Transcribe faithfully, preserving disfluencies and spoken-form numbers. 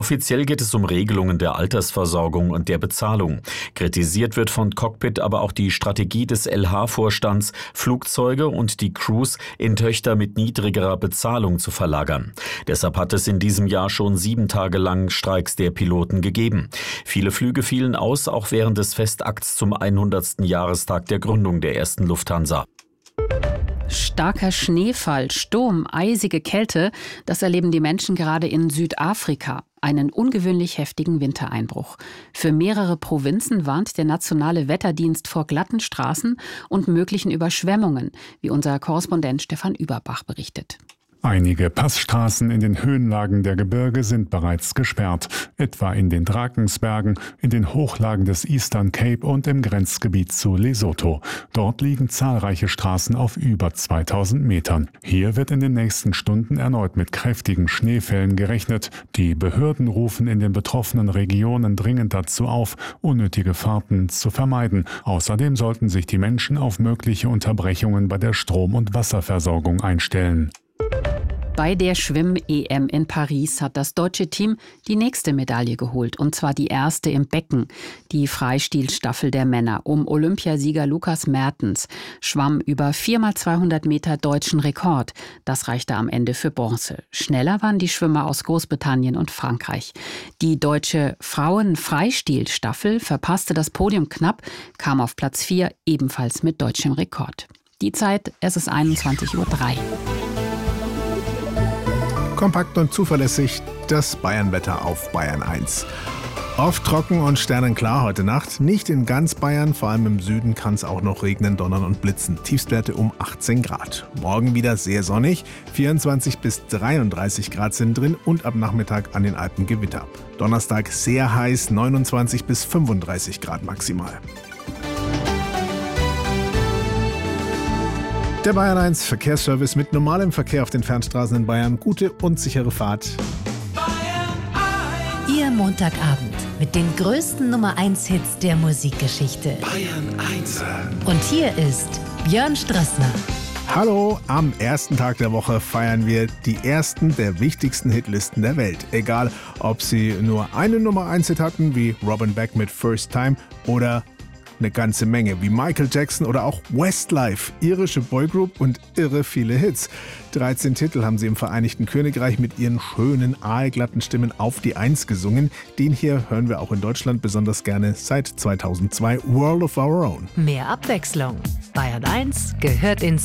Offiziell geht es um Regelungen der Altersversorgung und der Bezahlung. Kritisiert wird von Cockpit aber auch die Strategie des L H-Vorstands, Flugzeuge und die Crews in Töchter mit niedrigerer Bezahlung zu verlagern. Deshalb hat es in diesem Jahr schon sieben Tage lang Streiks der Piloten gegeben. Viele Flüge fielen aus, auch während des Festakts zum hundertsten Jahrestag der Gründung der ersten Lufthansa. Starker Schneefall, Sturm, eisige Kälte, das erleben die Menschen gerade in Südafrika. Einen ungewöhnlich heftigen Wintereinbruch. Für mehrere Provinzen warnt der Nationale Wetterdienst vor glatten Straßen und möglichen Überschwemmungen, wie unser Korrespondent Stefan Überbach berichtet. Einige Passstraßen in den Höhenlagen der Gebirge sind bereits gesperrt, etwa in den Drakensbergen, in den Hochlagen des Eastern Cape und im Grenzgebiet zu Lesotho. Dort liegen zahlreiche Straßen auf über zweitausend Metern. Hier wird in den nächsten Stunden erneut mit kräftigen Schneefällen gerechnet. Die Behörden rufen in den betroffenen Regionen dringend dazu auf, unnötige Fahrten zu vermeiden. Außerdem sollten sich die Menschen auf mögliche Unterbrechungen bei der Strom- und Wasserversorgung einstellen. Bei der Schwimm-E M in Paris hat das deutsche Team die nächste Medaille geholt, und zwar die erste im Becken. Die Freistilstaffel der Männer um Olympiasieger Lukas Mertens schwamm über vier mal zweihundert Meter deutschen Rekord. Das reichte am Ende für Bronze. Schneller waren die Schwimmer aus Großbritannien und Frankreich. Die deutsche Frauen-Freistilstaffel verpasste das Podium knapp, kam auf Platz vier, ebenfalls mit deutschem Rekord. Die Zeit, es ist einundzwanzig Uhr drei. Kompakt und zuverlässig das Bayernwetter auf Bayern eins. Oft trocken und sternenklar heute Nacht. Nicht in ganz Bayern, vor allem im Süden kann es auch noch regnen, donnern und blitzen. Tiefstwerte um achtzehn Grad. Morgen wieder sehr sonnig. vierundzwanzig bis dreiunddreißig Grad sind drin und ab Nachmittag an den Alpen Gewitter. Donnerstag sehr heiß, neunundzwanzig bis fünfunddreißig Grad maximal. Der Bayern eins Verkehrsservice mit normalem Verkehr auf den Fernstraßen in Bayern. Gute und sichere Fahrt. Ihr Montagabend mit den größten Nummer eins Hits der Musikgeschichte. Bayern eins. Und hier ist Björn Strössner. Hallo, am ersten Tag der Woche feiern wir die ersten der wichtigsten Hitlisten der Welt. Egal, ob sie nur eine Nummer eins Hit hatten, wie Robin Beck mit First Time, oder eine ganze Menge, wie Michael Jackson oder auch Westlife, irische Boygroup und irre viele Hits. dreizehn Titel haben sie im Vereinigten Königreich mit ihren schönen, aalglatten Stimmen auf die Eins gesungen. Den hier hören wir auch in Deutschland besonders gerne seit zweitausendzwei, World of Our Own. Mehr Abwechslung. Bayern eins gehört ins